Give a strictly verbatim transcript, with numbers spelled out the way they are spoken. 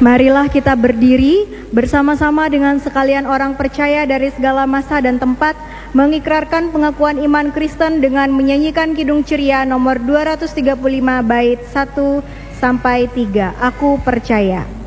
Marilah kita berdiri bersama-sama dengan sekalian orang percaya dari segala masa dan tempat mengikrarkan pengakuan iman Kristen dengan menyanyikan Kidung Ceria nomor dua ratus tiga puluh lima bait satu sampai tiga. Aku percaya.